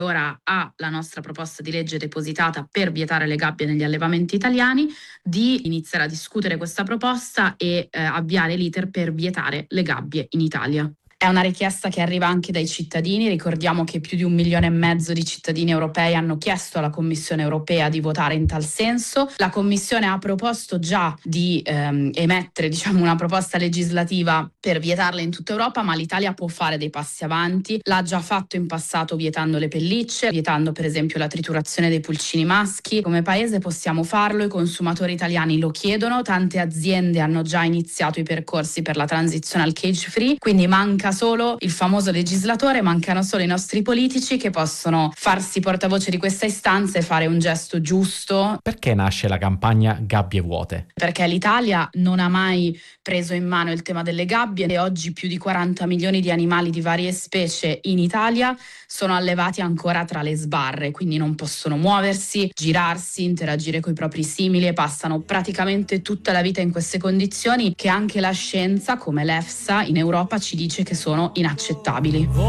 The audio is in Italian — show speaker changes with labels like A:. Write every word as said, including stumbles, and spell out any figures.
A: ora alla nostra proposta di legge depositata per vietare le gabbie negli allevamenti italiani, di iniziare a discutere questa proposta e eh, avviare l'iter per vietare le gabbie in Italia. È una richiesta che arriva anche dai cittadini. Ricordiamo che più di un milione e mezzo di cittadini europei hanno chiesto alla Commissione europea di votare in tal senso. La Commissione ha proposto già di ehm, emettere, diciamo, una proposta legislativa per vietarle in tutta Europa, ma l'Italia può fare dei passi avanti. L'ha già fatto in passato vietando le pellicce, vietando per esempio la triturazione dei pulcini maschi. Come paese possiamo farlo, i consumatori italiani lo chiedono, tante aziende hanno già iniziato i percorsi per la transizione al cage free, quindi manca solo il famoso legislatore, mancano solo i nostri politici che possono farsi portavoce di questa istanza e fare un gesto giusto.
B: Perché nasce la campagna Gabbie Vuote?
A: Perché l'Italia non ha mai preso in mano il tema delle gabbie e oggi più di quaranta milioni di animali di varie specie in Italia sono allevati ancora tra le sbarre, quindi non possono muoversi, girarsi, interagire con i propri simili e passano praticamente tutta la vita in queste condizioni che anche la scienza, come l'EFSA in Europa, ci dice che sono inaccettabili.